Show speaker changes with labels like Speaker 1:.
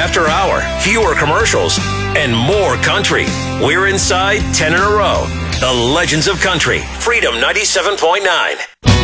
Speaker 1: after hour, fewer commercials, and more country. We're inside 10 in a row. The Legends of Country. Freedom 97.9.